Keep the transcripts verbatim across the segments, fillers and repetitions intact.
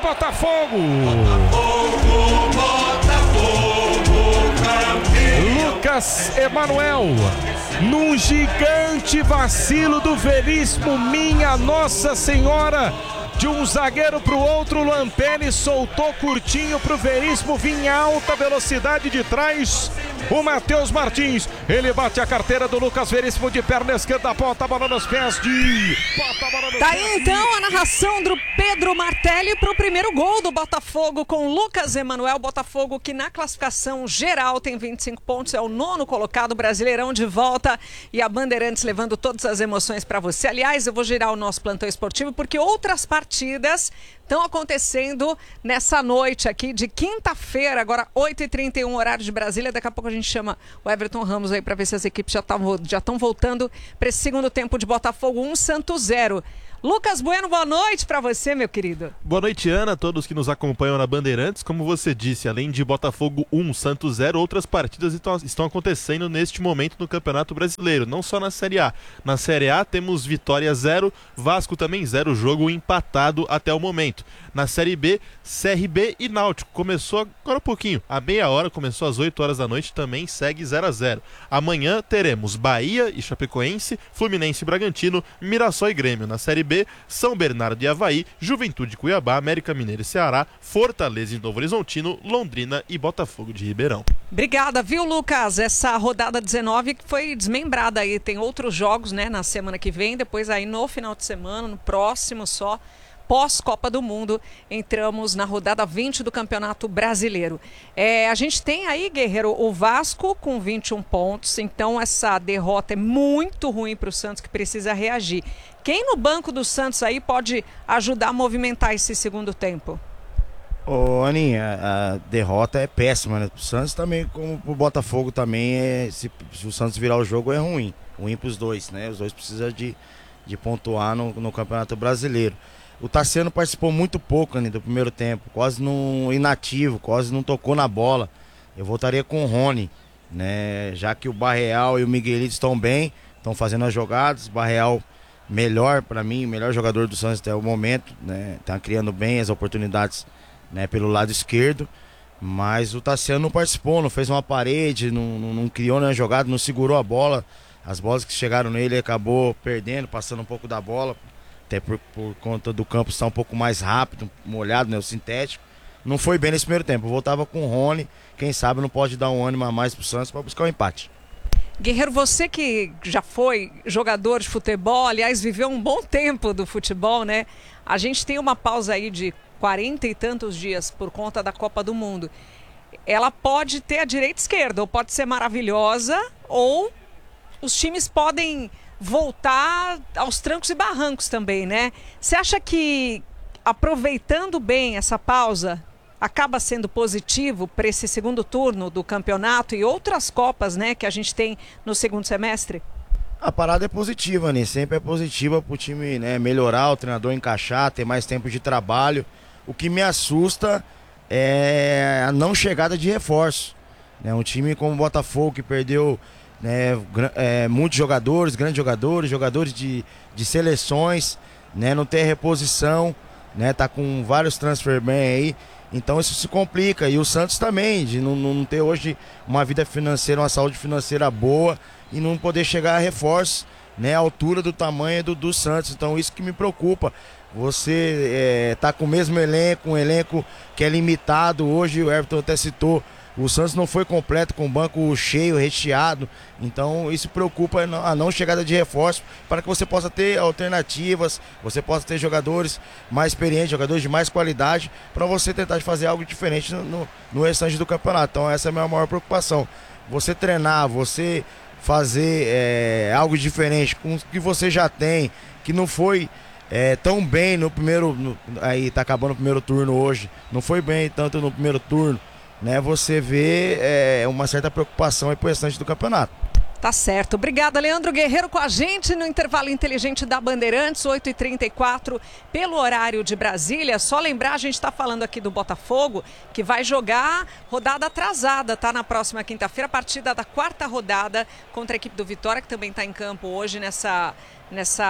Botafogo! Botafogo, Botafogo, campeão. Lucas Emanuel, num gigante vacilo do Veríssimo, minha Nossa Senhora, de um zagueiro pro outro, o Lampelli soltou curtinho pro Veríssimo, vinha em alta velocidade de trás, o Matheus Martins, ele bate a carteira do Lucas Veríssimo de perna esquerda, bota a bola nos pés de... Bota a bola nos Tá pés aí de... então a narração do Pedro Martelli pro primeiro gol do Botafogo com Lucas Emanuel. Botafogo que na classificação geral tem vinte e cinco pontos, é o nono colocado, Brasileirão de volta e a Bandeirantes levando todas as emoções para você. Aliás, eu vou girar o nosso plantão esportivo porque outras partidas estão acontecendo nessa noite aqui de quinta-feira, agora oito e trinta e um, horário de Brasília. Daqui a pouco a gente chama o Everton Ramos aí para ver se as equipes já estão já estão voltando para esse segundo tempo de Botafogo um, Santos zero. Lucas Bueno, boa noite para você, meu querido. Boa noite, Ana, todos que nos acompanham na Bandeirantes. Como você disse, além de Botafogo um, Santos zero, outras partidas estão acontecendo neste momento no Campeonato Brasileiro, não só na Série A. Na Série A temos Vitória zero, Vasco também zero, jogo empatado até o momento. Na Série B, C R B e Náutico. Começou agora um pouquinho, a meia hora, começou às oito horas da noite, também segue zero a zero. Amanhã teremos Bahia e Chapecoense, Fluminense e Bragantino, Mirassol e Grêmio. Na Série B, São Bernardo e Avaí, Juventude e Cuiabá, América Mineiro e Ceará, Fortaleza e Novo Horizontino, Londrina e Botafogo de Ribeirão. Obrigada, viu, Lucas? Essa rodada dezenove que foi desmembrada aí, tem outros jogos, né, na semana que vem, depois aí no final de semana, no próximo só, pós-Copa do Mundo, entramos na rodada vinte do Campeonato Brasileiro. É, a gente tem aí, Guerreiro, o Vasco com vinte e um pontos, então essa derrota é muito ruim para o Santos, que precisa reagir. Quem no banco do Santos aí pode ajudar a movimentar esse segundo tempo? Ô, Aninha, a derrota é péssima, né? O Santos também, como o Botafogo também, é, se, se o Santos virar o jogo é ruim. Ruim para os dois, né? Os dois precisam de, de pontuar no, no Campeonato Brasileiro. O Tassiano participou muito pouco, né, do primeiro tempo, quase não inativo, quase não tocou na bola. Eu voltaria com o Rony, né? Já que o Barreal e o Miguelito estão bem, estão fazendo as jogadas. Barreal melhor para mim, melhor jogador do Santos até o momento, né? Tá criando bem as oportunidades, né, pelo lado esquerdo, mas o Tassiano não participou, não fez uma parede, não, não, não criou nenhuma jogada, não segurou a bola. As bolas que chegaram nele ele acabou perdendo, passando um pouco da bola, até por, por conta do campo estar um pouco mais rápido, molhado, né, o sintético. Não foi bem nesse primeiro tempo. Eu voltava com o Rony, quem sabe não pode dar um ânimo a mais pro Santos para buscar o um empate. Guerreiro, você que já foi jogador de futebol, aliás, viveu um bom tempo do futebol, né? A gente tem uma pausa aí de quarenta e tantos dias por conta da Copa do Mundo. Ela pode ter a direita e esquerda, ou pode ser maravilhosa, ou os times podem voltar aos trancos e barrancos também, né? Você acha que aproveitando bem essa pausa acaba sendo positivo para esse segundo turno do campeonato e outras Copas, né, que a gente tem no segundo semestre? A parada é positiva, né? Sempre é positiva para o time, né, melhorar, o treinador encaixar, ter mais tempo de trabalho. O que me assusta é a não chegada de reforço, né? Um time como o Botafogo, que perdeu, né, é, muitos jogadores, grandes jogadores, jogadores de, de seleções, né, não tem reposição, né, tá com vários transfer ban aí, então isso se complica. E o Santos também, de não, não ter hoje uma vida financeira, uma saúde financeira boa e não poder chegar a reforços, né, à altura do tamanho do, do Santos. Então isso que me preocupa. Você é, tá com o mesmo elenco, um elenco que é limitado. Hoje o Everton até citou, o Santos não foi completo, com o banco cheio, recheado. Então isso preocupa a não chegada de reforço, para que você possa ter alternativas, você possa ter jogadores mais experientes, jogadores de mais qualidade, para você tentar fazer algo diferente no, no, no restante do campeonato. Então essa é a minha maior preocupação. Você treinar, você fazer é, algo diferente com o que você já tem, que não foi é, tão bem no primeiro, no, aí tá acabando o primeiro turno hoje, não foi bem tanto no primeiro turno, né? Você vê é, uma certa preocupação aí pro restante do campeonato. Tá certo. Obrigada, Leandro Guerreiro, com a gente no intervalo inteligente da Bandeirantes, oito e trinta e quatro, pelo horário de Brasília. Só lembrar, a gente está falando aqui do Botafogo, que vai jogar rodada atrasada, tá? Na próxima quinta-feira, a partida da quarta rodada contra a equipe do Vitória, que também está em campo hoje nessa, nessa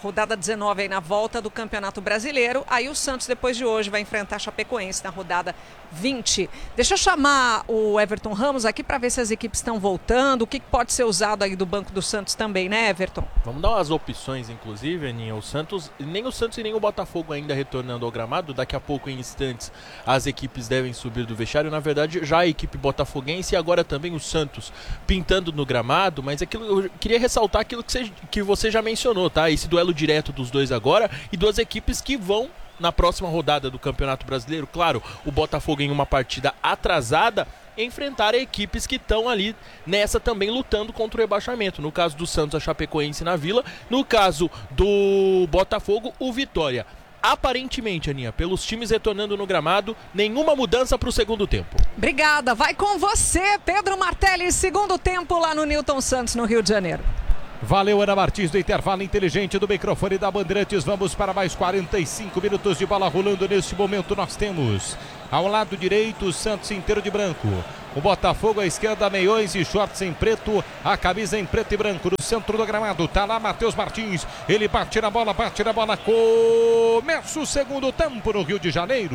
rodada dezenove aí na volta do Campeonato Brasileiro. Aí o Santos, depois de hoje, vai enfrentar a Chapecoense na rodada vinte. Deixa eu chamar o Everton Ramos aqui para ver se as equipes estão voltando, o que pode ser usado aí do banco do Santos também, né, Everton? Vamos dar umas opções, inclusive, Aninha. O Santos, nem o Santos e nem o Botafogo ainda retornando ao gramado. Daqui a pouco, em instantes, as equipes devem subir do vestiário. Na verdade, já a equipe botafoguense e agora também o Santos pintando no gramado. Mas aquilo, eu queria ressaltar aquilo que você, que você já mencionou, tá? Esse duelo direto dos dois agora e duas equipes que vão na próxima rodada do Campeonato Brasileiro. Claro, o Botafogo em uma partida atrasada enfrentar equipes que estão ali nessa também lutando contra o rebaixamento. No caso do Santos, a Chapecoense na Vila. No caso do Botafogo, o Vitória. Aparentemente, Aninha, pelos times retornando no gramado, nenhuma mudança para o segundo tempo. Obrigada. Vai com você, Pedro Martelli, segundo tempo lá no Newton Santos, no Rio de Janeiro. Valeu, Ana Martins, do intervalo inteligente do microfone da Bandeirantes. Vamos para mais quarenta e cinco minutos de bola rolando. Neste momento nós temos ao lado direito o Santos inteiro de branco, o Botafogo à esquerda, meiões e shorts em preto, a camisa em preto e branco. No centro do gramado tá lá Matheus Martins, ele bate na bola, bate na bola. Começa o segundo tempo no Rio de Janeiro.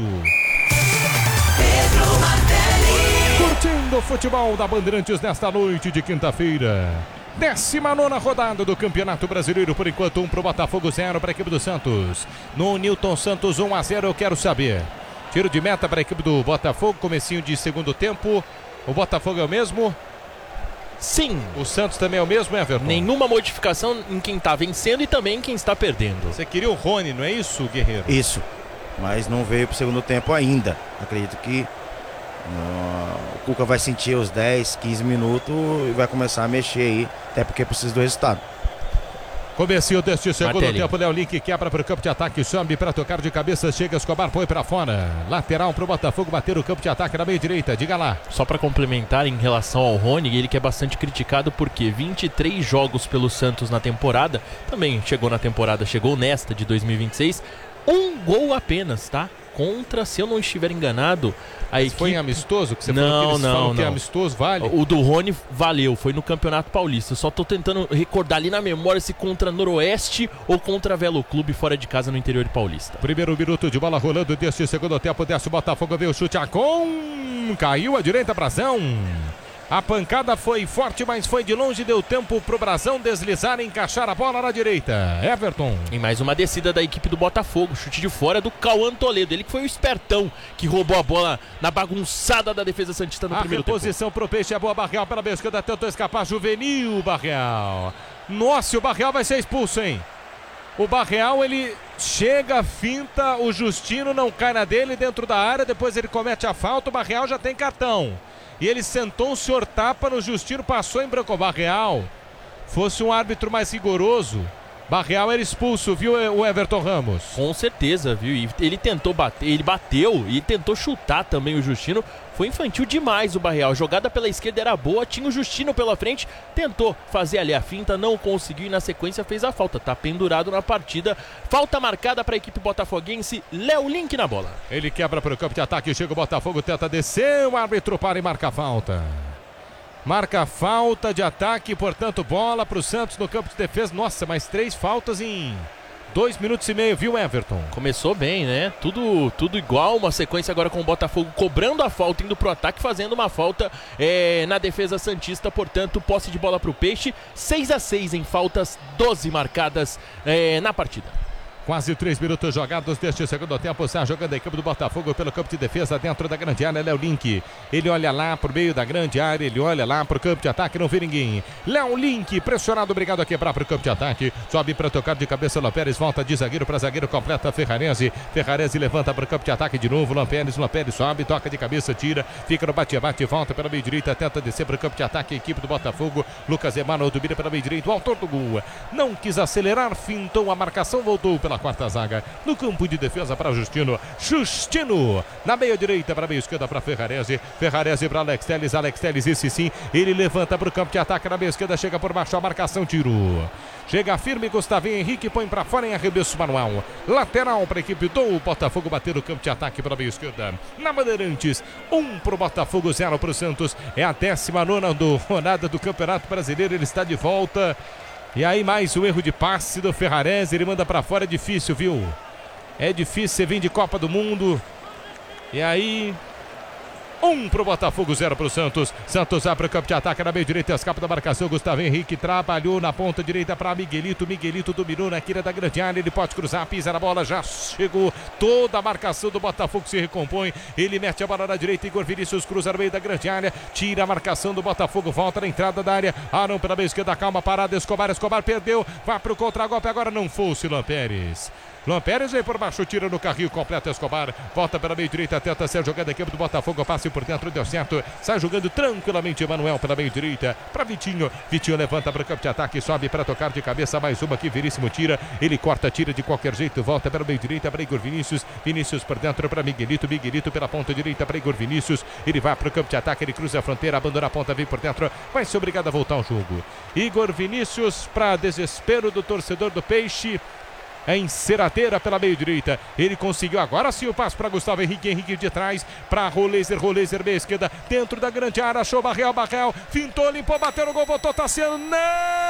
Pedro Martelli. Curtindo o futebol da Bandeirantes nesta noite de quinta-feira. décima nona rodada do Campeonato Brasileiro. Por enquanto, um para o Botafogo, zero para a equipe do Santos. No Newton Santos, um a zero, eu quero saber. Tiro de meta para a equipe do Botafogo, comecinho de segundo tempo. O Botafogo é o mesmo? Sim. O Santos também é o mesmo, Everton? Nenhuma modificação em quem está vencendo e também em quem está perdendo. Você queria o Rony, não é isso, Guerreiro? Isso, mas não veio para o segundo tempo ainda. Acredito que Uh, o Cuca vai sentir os dez, quinze minutos e vai começar a mexer aí, até porque precisa do resultado. Comecinho deste segundo Martelli. tempo, Léo Link quebra para o campo de ataque, sobe para tocar de cabeça, chega, Escobar, põe para fora. Lateral para o Botafogo bater o campo de ataque na meia direita, diga lá. Só para complementar em relação ao Rony, ele que é bastante criticado porque vinte e três jogos pelo Santos na temporada, também chegou na temporada, chegou nesta de dois mil e vinte e seis, um gol apenas, tá? Contra, se eu não estiver enganado, a equipe... Foi em amistoso? Que você não, falou que eles não, falam não. que é amistoso, vale? O do Rony valeu, foi no Campeonato Paulista. Só tô tentando recordar ali na memória se contra Noroeste ou contra Velo Clube fora de casa no interior de Paulista. Primeiro minuto de bola rolando deste segundo tempo, desce o Botafogo, veio o chute a com... Caiu a direita, Brazão. A pancada foi forte, mas foi de longe, deu tempo pro Brazão deslizar e encaixar a bola na direita. Everton. Em mais uma descida da equipe do Botafogo, chute de fora do Cauã Toledo, ele que foi o espertão que roubou a bola na bagunçada da defesa santista no A primeiro tempo. A reposição pro Peixe é boa, Barreal pela esquerda, tentou escapar, Juvenil, Barreal. Nossa, o Barreal vai ser expulso, hein? O Barreal, ele chega, finta, o Justino não cai na dele dentro da área, depois ele comete a falta, o Barreal já tem cartão. E ele sentou um senhor tapa no Justino, passou em branco. O Barreal, fosse um árbitro mais rigoroso, Barreal era expulso, viu, o Everton Ramos? Com certeza, viu? E ele tentou bater, ele bateu e tentou chutar também o Justino. Foi infantil demais o Barreal. A jogada pela esquerda era boa, tinha o Justino pela frente, tentou fazer ali a finta, não conseguiu e na sequência fez a falta. Tá pendurado na partida. Falta marcada para a equipe botafoguense. Léo Link na bola. Ele quebra para o campo de ataque, chega o Botafogo, tenta descer, o árbitro para e marca a falta. Marca a falta de ataque, portanto, bola para o Santos no campo de defesa. Nossa, mais três faltas em dois minutos e meio, viu, Everton? Começou bem, né? Tudo, tudo igual, uma sequência agora com o Botafogo cobrando a falta, indo pro ataque, fazendo uma falta é, na defesa santista. Portanto, posse de bola pro Peixe, seis a seis em faltas, doze marcadas é, na partida. Quase três minutos jogados deste segundo tempo. Está jogando a equipe do Botafogo pelo campo de defesa dentro da grande área. Léo Link. Ele olha lá por meio da grande área. Ele olha lá pro campo de ataque. Não vê ninguém. Léo Link pressionado. Obrigado a quebrar pro campo de ataque. Sobe para tocar de cabeça. Lampérez volta de zagueiro para zagueiro. Completa Ferrarese. Ferrarese levanta pro campo de ataque de novo. Lampérez. Lampérez sobe. Toca de cabeça. Tira. Fica no bate-bate. Volta pela meia direita. Tenta descer pro campo de ataque. A equipe do Botafogo. Lucas Emanuel domina pela meia direita. O autor do gol. Não quis acelerar. Fintou a marcação. Voltou pela quarta zaga. No campo de defesa para Justino. Justino na meia direita para a meia esquerda para Ferrarese. Ferrarese para Alex Telles. Alex Telles, esse sim. Ele levanta para o campo de ataque na meia esquerda. Chega por baixo a marcação. Tiro. Chega firme. Gustavinho Henrique põe para fora em arremesso manual. Lateral para a equipe do Botafogo bater no campo de ataque para a meia esquerda. Na Bandeirantes. Um para o Botafogo, zero para o Santos. É a décima nona do rodada do Campeonato Brasileiro. Ele está de volta. E aí mais um erro de passe do Ferrarese, ele manda pra fora, é difícil, viu? É difícil, você vem de Copa do Mundo. E aí... Um pro Botafogo, zero pro Santos. Santos abre o campo de ataque na meio direita, escapa da marcação. Gustavo Henrique trabalhou na ponta direita para Miguelito. Miguelito dominou na quina da grande área. Ele pode cruzar, pisa na bola, já chegou. Toda a marcação do Botafogo se recompõe. Ele mete a bola na direita. Igor Vinícius cruza no meio da grande área. Tira a marcação do Botafogo, volta na entrada da área. Arão pela meia esquerda, calma, parada. Escobar, Escobar perdeu. Vai pro contra-golpe agora, não fosse Luan Pérez. Luan Pérez vem por baixo, tira no carrinho, completa Escobar, volta pela meio direita, tenta ser jogada aqui do Botafogo, passe por dentro, deu certo, sai jogando tranquilamente Emanuel pela meio direita, para Vitinho, Vitinho levanta para o campo de ataque, sobe para tocar de cabeça, mais uma que Veríssimo tira, ele corta, tira de qualquer jeito, volta pela meio direita para Igor Vinícius, Vinícius por dentro para Miguelito, Miguelito pela ponta direita para Igor Vinícius, ele vai para o campo de ataque, ele cruza a fronteira, abandona a ponta, vem por dentro, vai ser obrigado a voltar ao jogo. Igor Vinícius, para desespero do torcedor do Peixe, é enceradeira pela meio direita, ele conseguiu agora sim o passo para Gustavo Henrique, Henrique de trás para Rolezer, Rolezer meia esquerda, dentro da grande área, achou Barreal, Barreal, fintou, limpou, bateu no gol, botou Tassiano, não!